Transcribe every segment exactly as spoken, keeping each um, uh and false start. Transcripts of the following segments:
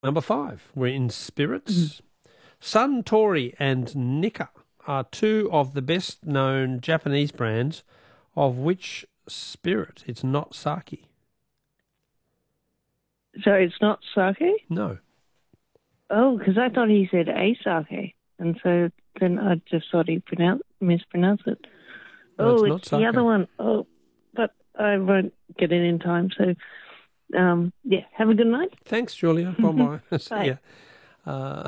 Number five, we're in spirits. Suntory and Nikka are two of the best-known Japanese brands of which spirit? It's not sake. So it's not sake? No. Oh, because I thought he said a sake. And so then I just thought he pronounce, mispronounced it. No, oh, it's it's, not the sake. other one. Oh, but I won't get it in time. So, um, yeah, have a good night. Thanks, Julia. Bye-bye. See Bye. ya. Uh,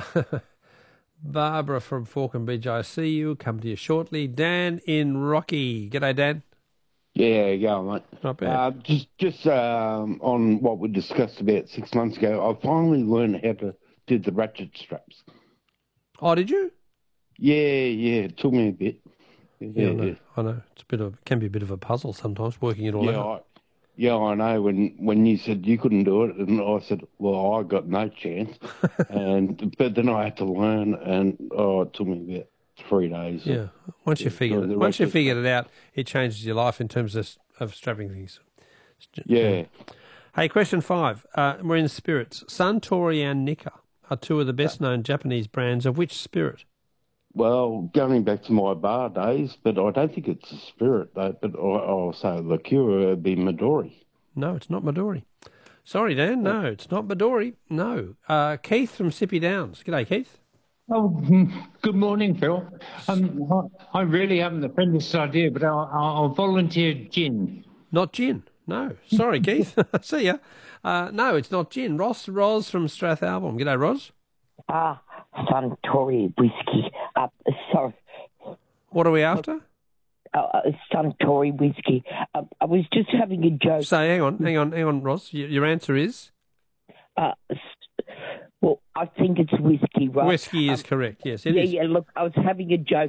Barbara from Falcon Beach, I see you. Come to you shortly. Dan in Rocky. G'day, Dan. Yeah, yeah, mate. Not bad. Uh, just just um, on what we discussed about six months ago, I finally learned how to do the ratchet straps. Oh, did you? Yeah, yeah, it took me a bit. Yeah, Yeah, I know. yeah, I know. It's a bit of can be a bit of a puzzle sometimes working it all yeah, out. I, yeah, I know. When when you said you couldn't do it, and I said, well, I got no chance. and but then I had to learn, and oh, it took me about three days. Yeah. Once you Yeah, figure the it, once you ratchet figured it out, it changes your life in terms of of strapping things. Yeah. Hey, question five. Uh, we're in spirits. Suntory and Nikka are two of the best known Japanese brands of which spirit? Well, going back to my bar days, but I don't think it's a spirit, though, but I, I'll say liqueur would be Midori. No, it's not Midori. Sorry, Dan. No, it's not Midori. No. Uh, Keith from Sippy Downs. G'day, Keith. Oh, mm, good morning, Phil. Um, I I really haven't the friendliest idea, but I'll, I'll I'll volunteer gin. Not gin. No. Sorry, Keith. See ya. Uh, no, it's not gin. Ross Ros from Strathalbyn. G'day, Ros. Ah, Suntory whiskey. Uh, sorry, What are we after? uh, uh, Suntory whiskey. Uh, I was just having a joke. So hang on, hang on, hang on, Ross. Your, your answer is? Uh, s- well, I think it's whiskey, right? Whiskey is Um, correct, yes. It yeah, is. yeah. Look, I was having a joke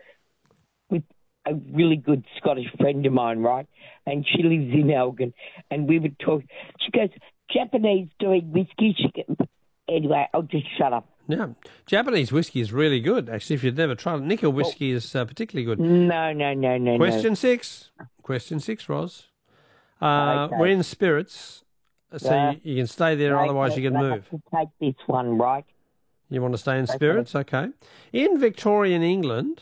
with a really good Scottish friend of mine, right? And she lives in Elgin, and we were talking. She goes, Japanese doing whiskey. She goes, anyway, I'll just shut up. Yeah. Japanese whiskey is really good, actually, if you've never tried it. Nickel whiskey is uh, particularly good. No, no, no, no, Question six. Question six, Roz. Uh, Okay. We're in spirits, so Yeah. you, you can stay there, no. otherwise you can I move. have to take this one, right? You want to stay in Okay. spirits? Okay. In Victorian England,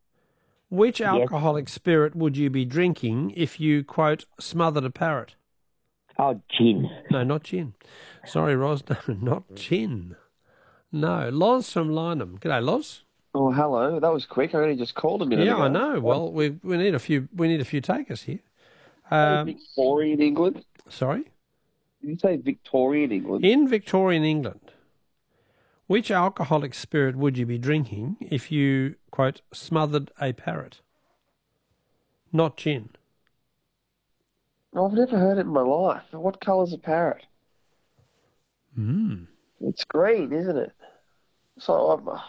which alcoholic spirit would you be drinking if you, quote, smothered a parrot? Oh, gin. No, not gin. Sorry, Roz. No, not gin. No. Loz from Lynham. G'day, Loz. Oh, hello. That was quick. I only just called a minute Yeah, ago. I know. Well, we we need a few we need a few takers here. Um, Victorian England? sorry. Did you say Victorian England? In Victorian England, which alcoholic spirit would you be drinking if you, quote, smothered a parrot? Not gin. Oh, I've never heard it in my life. What colour's a parrot? Hmm. It's green, isn't it? So I'm. Uh,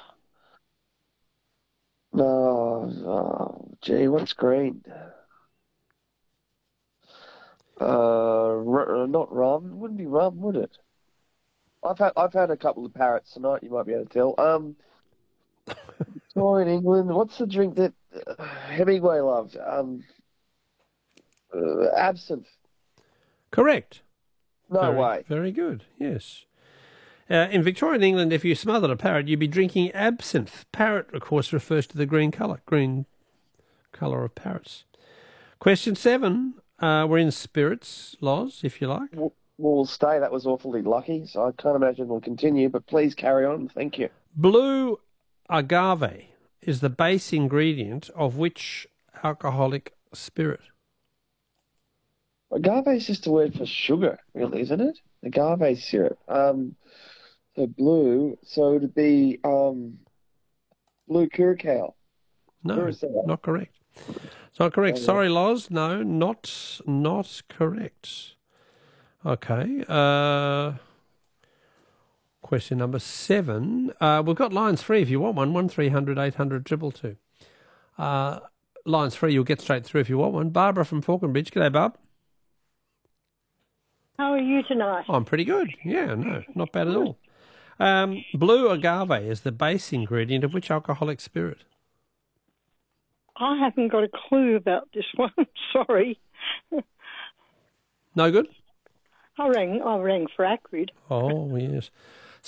no, oh, gee, what's green? Uh, r- not rum. It wouldn't be rum, would it? I've had I've had a couple of parrots tonight. You might be able to tell. Um, Victorian England. What's the drink that uh, Hemingway loved? Um, uh, absinthe. Correct. No very, way. Very good, yes. Uh, in Victorian England, if you smothered a parrot, you'd be drinking absinthe. Parrot, of course, refers to the green colour, green colour of parrots. Question seven. Uh, we're in spirits, Loz, if you like. We'll, we'll stay. That was awfully lucky, so I can't imagine we'll continue, but please carry on. Thank you. Blue agave is the base ingredient of which alcoholic spirit? Agave is just a word for sugar, really, isn't it? Agave syrup. Um, so blue, so it'd be um, blue curacao. No, Curacao. not correct. It's not correct. Sorry, Loz. No, not not correct. Okay. Uh, question number seven. Uh, we've got lines free if you want one. One three hundred eight hundred triple two. Uh, lines free. You'll get straight through if you want one. Barbara from Falconbridge. G'day, Barb. How are you tonight? I'm pretty good. Yeah, no, not bad at all. Um, blue agave is the base ingredient of which alcoholic spirit? I haven't got a clue about this one. Sorry. No good? I rang. I rang for Acrid. Oh, yes.